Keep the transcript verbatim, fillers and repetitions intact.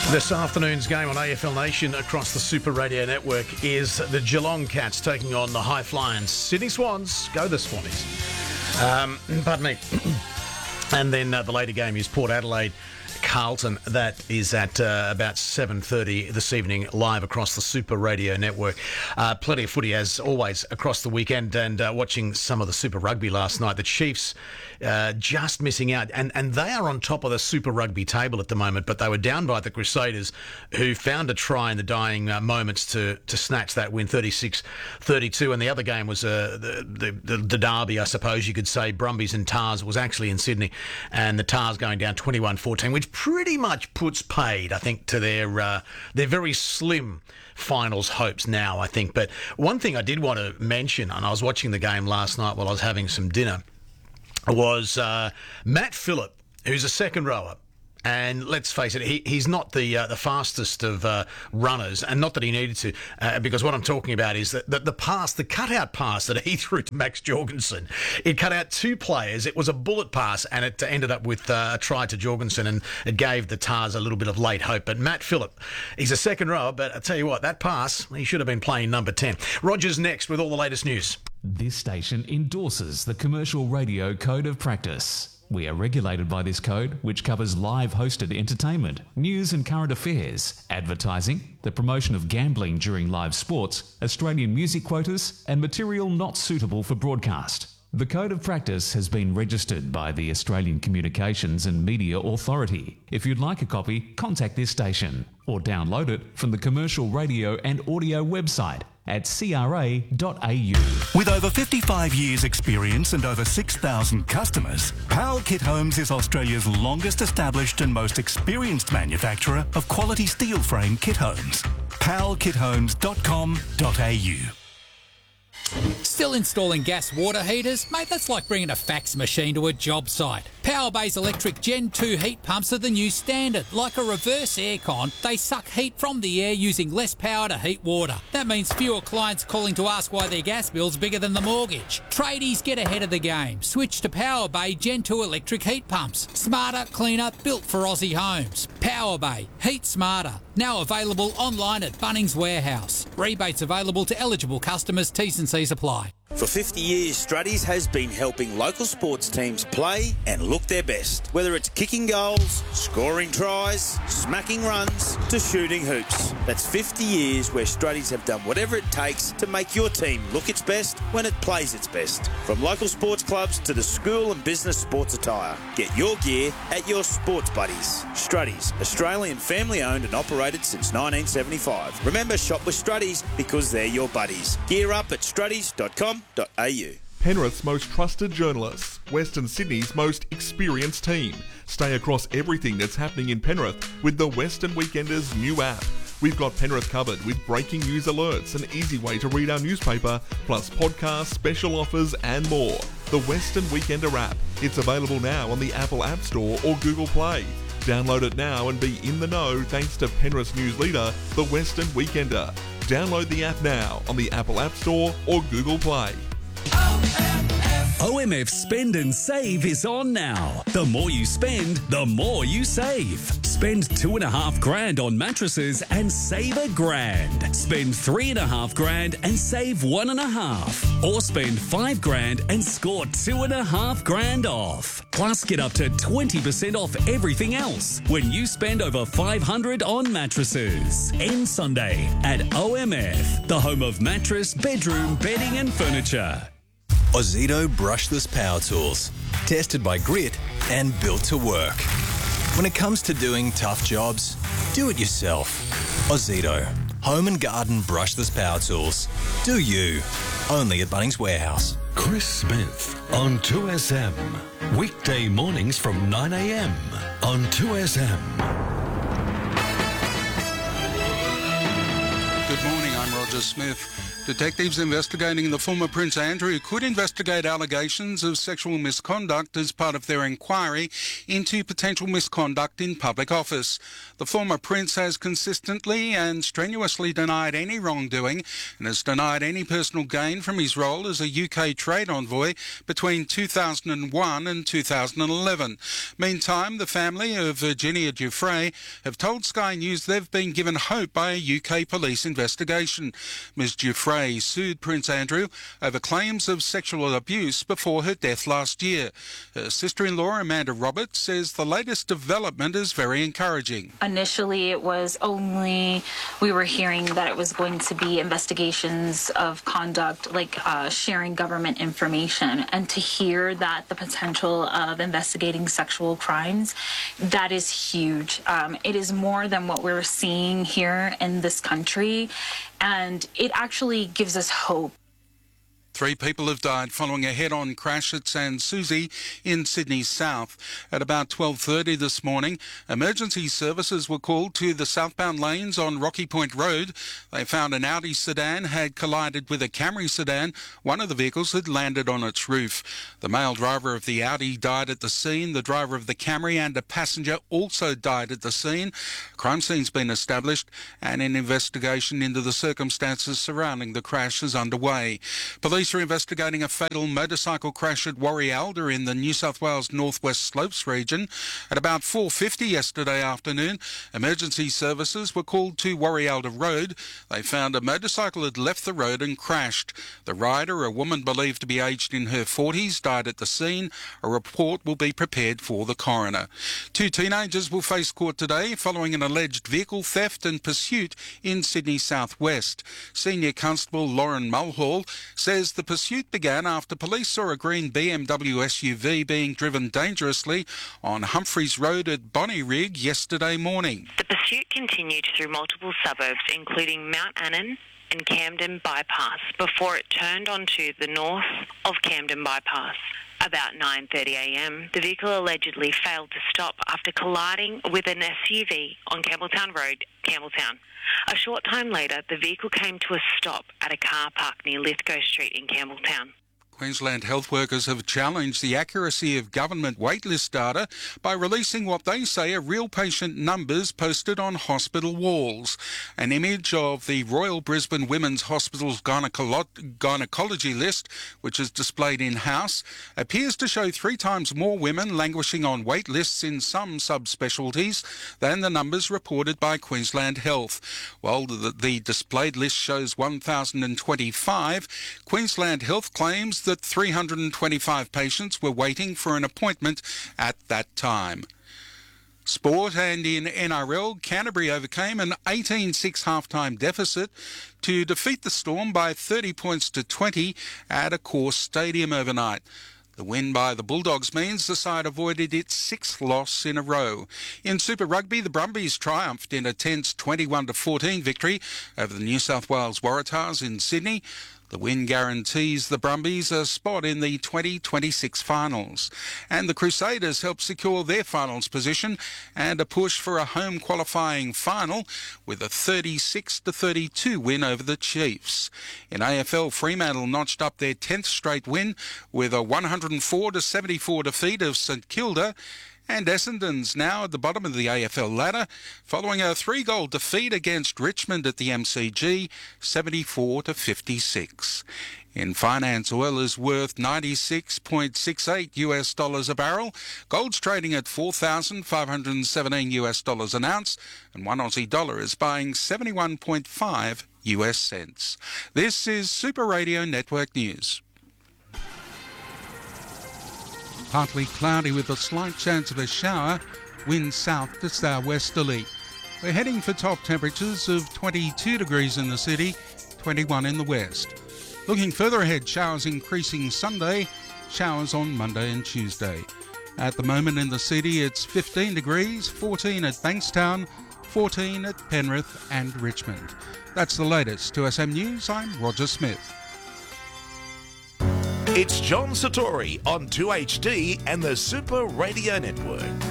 This afternoon's game on A F L Nation across the Super Radio Network is the Geelong Cats taking on the High Flyers. Sydney Swans, go the Swannies. Um, pardon me. And then uh, the later game is Port Adelaide Carlton. That is at uh, about seven thirty this evening, live across the Super Radio Network. Uh, plenty of footy, as always, across the weekend, and uh, watching some of the Super Rugby last night. The Chiefs uh, just missing out, and, and they are on top of the Super Rugby table at the moment, but they were down by the Crusaders, who found a try in the dying uh, moments to, to snatch that win, thirty-six thirty-two, and the other game was uh, the, the, the, the derby, I suppose you could say, Brumbies and Tars. It was actually in Sydney, and the Tars going down twenty-one fourteen, which pretty much puts paid, I think, to their uh, their very slim finals hopes now, I think. But one thing I did want to mention, and I was watching the game last night while I was having some dinner, was uh, Matt Phillip, who's a second rower. And let's face it, he, he's not the uh, the fastest of uh, runners, and not that he needed to, uh, because what I'm talking about is that the, the pass, the cut-out pass that he threw to Max Jorgensen, it cut out two players. It was a bullet pass, and it ended up with uh, a try to Jorgensen, and it gave the Tars a little bit of late hope. But Matt Phillip, he's a second rower, but I tell you what, that pass, he should have been playing number ten. Roger's next with all the latest news. This station endorses the Commercial Radio Code of Practice. We are regulated by this code, which covers live hosted entertainment, news and current affairs, advertising, the promotion of gambling during live sports, Australian music quotas, and material not suitable for broadcast. The Code of Practice has been registered by the Australian Communications and Media Authority. If you'd like a copy, contact this station or download it from the Commercial Radio and Audio website at c r a dot a u. With over fifty-five years experience and over six thousand customers, Powell Kit Homes is Australia's longest established and most experienced manufacturer of quality steel frame kit homes. powell kit homes dot com dot a u. Still installing gas water heaters? Mate, that's like bringing a fax machine to a job site. Powerbay's electric Gen two heat pumps are the new standard. Like a reverse aircon, they suck heat from the air using less power to heat water. That means fewer clients calling to ask why their gas bill's bigger than the mortgage. Tradies, get ahead of the game. Switch to Powerbay Gen two electric heat pumps. Smarter, cleaner, built for Aussie homes. Powerbay. Heat smarter. Now available online at Bunnings Warehouse. Rebates available to eligible customers. T's and C's apply. For fifty years, Struddies has been helping local sports teams play and look their best. Whether it's kicking goals, scoring tries, smacking runs, to shooting hoops. That's fifty years where Struddies have done whatever it takes to make your team look its best when it plays its best. From local sports clubs to the school and business sports attire. Get your gear at your sports buddies. Struddies, Australian family owned and operated since nineteen seventy-five. Remember, shop with Struddies because they're your buddies. Gear up at struddies dot com dot a u. Penrith's most trusted journalists, Western Sydney's most experienced team. Stay across everything that's happening in Penrith with the Western Weekenders new app. We've got Penrith covered with breaking news alerts, an easy way to read our newspaper, plus podcasts, special offers and more. The Western Weekender app. It's available now on the Apple App Store or Google Play. Download it now and be in the know thanks to Penrith's news leader, the Western Weekender. Download the app now on the Apple App Store or Google Play. O M F Spend and Save is on now. The more you spend, the more you save. Spend two and a half grand on mattresses and save a grand. Spend three and a half grand and save one and a half. Or spend five grand and score two and a half grand off. Plus get up to twenty percent off everything else when you spend over five hundred on mattresses. End Sunday at O M F, the home of mattress, bedroom, bedding and furniture. Ozito brushless power tools, tested by Grit and built to work. When it comes to doing tough jobs, do it yourself. Ozito, home and garden brushless power tools. Do you. Only at Bunnings Warehouse. Chris Smith on two S M. Weekday mornings from nine a m on two S M. Good morning, I'm Roger Smith. Detectives investigating the former Prince Andrew could investigate allegations of sexual misconduct as part of their inquiry into potential misconduct in public office. The former Prince has consistently and strenuously denied any wrongdoing and has denied any personal gain from his role as a U K trade envoy between two thousand one and two thousand eleven. Meantime, the family of Virginia Giuffre have told Sky News they've been given hope by a U K police investigation. Miz Giuffre sued Prince Andrew over claims of sexual abuse before her death last year. Her sister-in-law, Amanda Roberts, says the latest development is very encouraging. Initially, it was only, we were hearing that it was going to be investigations of conduct, like uh, sharing government information, and to hear that the potential of investigating sexual crimes, that is huge. Um, it is more than what we're seeing here in this country, and it actually gives us hope. Three people have died following a head-on crash at Sans Souci in Sydney's south. At about twelve thirty this morning, emergency services were called to the southbound lanes on Rocky Point Road. They found an Audi sedan had collided with a Camry sedan. One of the vehicles had landed on its roof. The male driver of the Audi died at the scene. The driver of the Camry and a passenger also died at the scene. A crime scene's been established and an investigation into the circumstances surrounding the crash is underway. Police are investigating a fatal motorcycle crash at Warialda in the New South Wales Northwest Slopes region. At about four fifty yesterday afternoon, emergency services were called to Warialda Road. They found a motorcycle had left the road and crashed. The rider, a woman believed to be aged in her forties, died at the scene. A report will be prepared for the coroner. Two teenagers will face court today following an alleged vehicle theft and pursuit in Sydney southwest. Senior Constable Lauren Mulhall says the pursuit began after police saw a green B M W S U V being driven dangerously on Humphreys Road at Bonnyrigg yesterday morning. The pursuit continued through multiple suburbs, including Mount Annan and Camden Bypass, before it turned onto the north of Camden Bypass. About nine thirty a m, the vehicle allegedly failed to stop after colliding with an S U V on Campbelltown Road, Campbelltown. A short time later, the vehicle came to a stop at a car park near Lithgow Street in Campbelltown. Queensland health workers have challenged the accuracy of government waitlist data by releasing what they say are real patient numbers posted on hospital walls. An image of the Royal Brisbane Women's Hospital's gynecolo- gynecology list, which is displayed in-house, appears to show three times more women languishing on wait lists in some subspecialties than the numbers reported by Queensland Health. While the, the displayed list shows one thousand twenty-five, Queensland Health claims that three hundred twenty-five patients were waiting for an appointment at that time. Sport, and in N R L, Canterbury overcame an eighteen six half-time deficit to defeat the Storm by thirty points to twenty at Accor Stadium overnight. The win by the Bulldogs means the side avoided its sixth loss in a row. In Super Rugby, the Brumbies triumphed in a tense twenty-one to fourteen victory over the New South Wales Waratahs in Sydney. The win guarantees the Brumbies a spot in the twenty twenty-six finals. And the Crusaders helped secure their finals position and a push for a home qualifying final with a thirty-six to thirty-two win over the Chiefs. In A F L, Fremantle notched up their tenth straight win with a one hundred four to seventy-four defeat of St Kilda. And Essendon's now at the bottom of the A F L ladder, following a three-goal defeat against Richmond at the M C G, seventy-four to fifty-six. In finance, oil is worth ninety-six point six eight US dollars a barrel. Gold's trading at four thousand five hundred seventeen US dollars an ounce, and one Aussie dollar is buying seventy-one point five US cents. This is Super Radio Network News. Partly cloudy with a slight chance of a shower, wind south to southwesterly. We're heading for top temperatures of twenty-two degrees in the city, twenty-one in the west. Looking further ahead, showers increasing Sunday, showers on Monday and Tuesday. At the moment in the city, it's fifteen degrees, fourteen at Bankstown, fourteen at Penrith and Richmond. That's the latest. To S M News, I'm Roger Smith. It's John Satori on two H D and the Super Radio Network.